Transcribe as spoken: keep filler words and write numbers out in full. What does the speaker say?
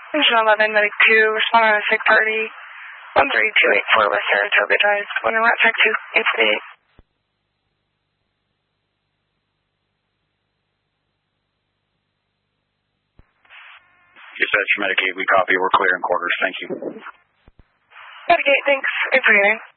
Engine eleven, Medic two, respond on a six thirty, one three two eight four West Saratoga Drive, one in route check two eight eight. Dispatch, Medic eight, we copy. We're clear in quarters. Thank you. Medic eight, thanks. eight forty-nine.